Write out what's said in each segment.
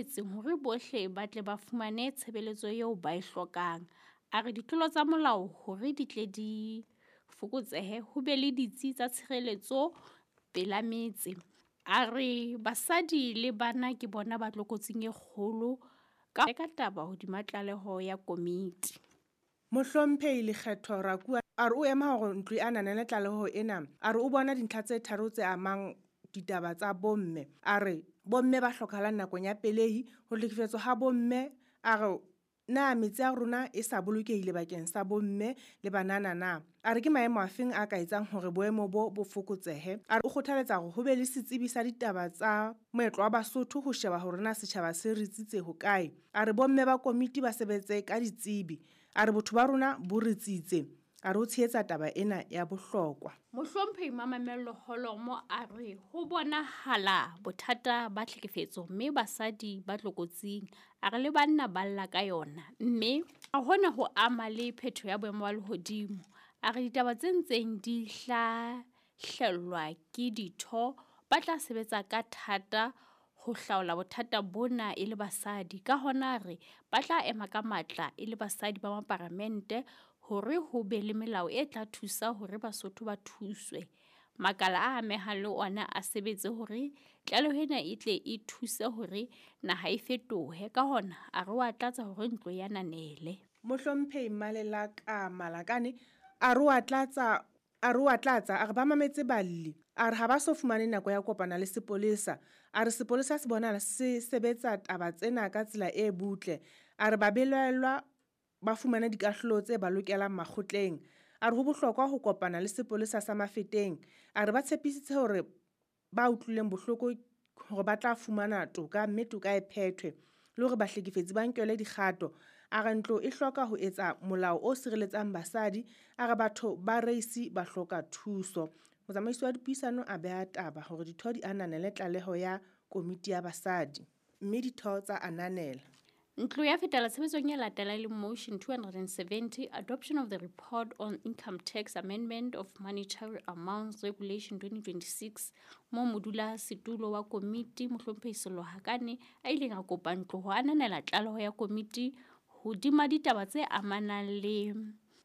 metseng hore bohle ba tle ba fumane tshebeletso eo ba e hlokang. A re ditlolo tsa molao hore di tle di fokotsehe ho be le ditsi tsa tshireletso pela metse. A re basadi le bana ke bona ba tlokotsing e kgolo ka taba hodima tlaleho ya komiti. Mohlomphehi Lekgetho Rakwena a re o ema hore ntlo e ananele tlaleho ena. A re o bona dintlha tse tharo tse amang ditaba tsa bomme. A re bomme ba hlokahalang nakong ya pelehi, ho hlekefetswa ha bomme. A re na metsi a rona e sa bolokehile bakeng sa bomme le banana na. A re ke maemo a feng a ka etsang hore boemo bo fokotsehe. A re o kgothaletsa hore ho be le setsebi sa ditaba tsa moetlo wa Basotho ho sheba hore na setjhaba se ritsitse hokae. A re bomme ba komiti ba sebetse ka ditsebi. A re botho ba rona bo ritsitse. A re o tshehetsa taba ena ya bohlokwa. Mohlomphehi Mamello Holomo a re ho bonahala bothata ba tlhekefetso mme basadi ba tlokotsing. A re le banna ba lla ka yona mme a hona ho ama le phetho ya boemo ba lehodimo. A re ditaba tse ntseng di hlahlelwa ke ditho ba tla sebetsa ka thata ho hlaola bothata bona e le basadi. Ka hona re ba tla ema ka matla e le basadi ba maparamente hore ho be le melao e tla thusa hore Basotho ba thuswe. Makala a amehang le ona a sebetse hore tlaleho ena e tle e thuse hore naha e fetohe. Ka hona a re wa tlatsa hore ntlo ya nanele. Mohlomphehi Malelaka Malakane a re wa tlatsa a re ba mametse balli. A re ha ba so fumane nako ya kopana le sepolesa. A re sepolesa se bona se sebetsa taba tsena ka tsela e butle. A re ba belaellwa ba fumana dikahlolo tse ba lokelang makgotleng. A re ho bohlokwa ho kopana le sepolesa sa Mafeteng. A re ba tshepisitse hore ba utlwileng bohloko hore ba tla fumana toka mme toka e phethwe le hore bahlekefetsi ba nkele dikgato. A re ntlo e hloka ho etsa molao o sireletsang basadi. A re batho ba reisi ba hloka thuso. Motsamaisi wa dipuisano a beha taba hore ditho di ananele tlaleho ya komiti ya basadi mme ditho tsa ananela. Ntlo ya fetela tshebetsong ya latelang le motion 270 adoption of the report on income tax amendment of monetary amounts regulation 2026 mo modula setulo wa komiti Mohlomphehi Selohakane a ileng a kopa ntlo ho ananela tlaleho ya komiti hodima ditaba tse amanang le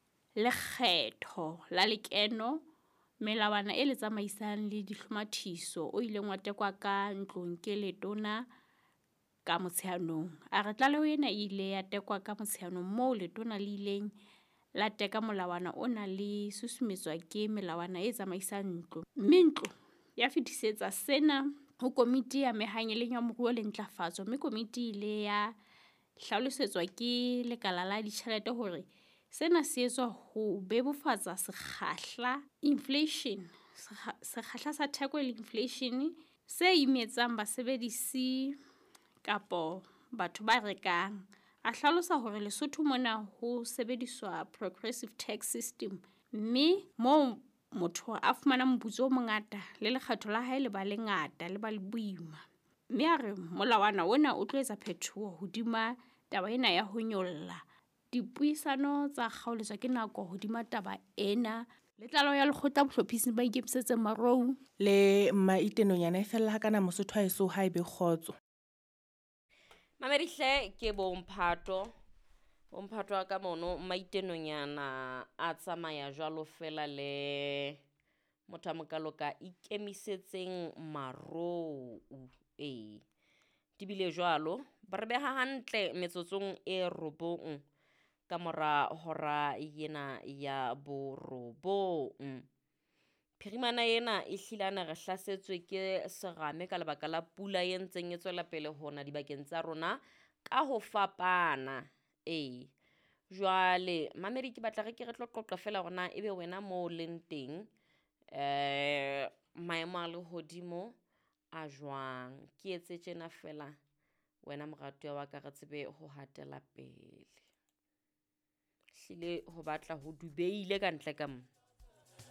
lekgetho la lekeno, melawana e le tsamaisang le dihlomathiso o ileng wa tekwa ka ntlong ke letona ka Motsheanong. A re tlaleho ena ile ya tekwa ka Motsheanong moo letona le ileng la teka molawana ona le susumetswa ke melawana e tsamaisang ntlo. Mme ntlo ya fetisetsa sena ho komiti ya mehanyeleng ya moruo le ntlafatso mme komiti ile ya hlalosetswa ke lekala la ditjhelete hore sena se etswa ho bebofatsa sekgahla sa theko le inflation se imetsang basebedisi kapo batho ba rekang. A hlalosa hore Lesotho mona ho sebediswa progressive tax system mme moo motho a fumana moputso o mongata le lekgetho la hae le ba lengata le ba le boima. Mme a re molawana ona o tlo etsa phethoho hodima taba ena ya ho nyolla. Dipuisano tsa kgaoletswa ke nako hodima taba ena. Le tlalo ya lekgotla bohlophising ba ikemisetse marou le maitenonyana e fella kana Mosotho a eso ha ebe kgotso. Mamedihle ke bomphato wa ka mono maitenonyana a tsamaya jwalo fela le motho a mokaloka ikemisetseng marou. Dibile jwalo ba re beha hantle metsotsong e robong ka mora hora yena ya borobong. Phirimana ena e hlilana re hlasetswe ke serame ka lebaka la pula e ntseng e tswela pele hona dibakeng tsa rona ka ho fapana. Jwale mamedi ke batla re ke re tlo qoqa fela rona ebe wena mo leng teng maemo a lehodimo a jwang. Ke etse tjena fela wena moratuwa wa ka re tsebe ho hatela pele. Hlile ho batla ho dubeile ka ntle ka mo.